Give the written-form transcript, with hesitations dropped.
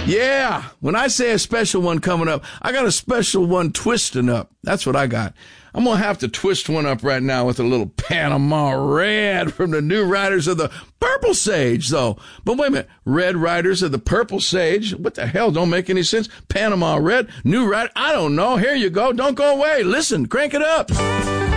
Yeah, when I say a special one coming up, I got a special one twisting up. That's what I got. I'm going to have to twist one up right now with a little Panama Red from the New Riders of the Purple Sage, though. But wait a minute, Red Riders of the Purple Sage? What the hell? Don't make any sense. Panama Red, New Rider, I don't know. Here you go. Don't go away. Listen, crank it up.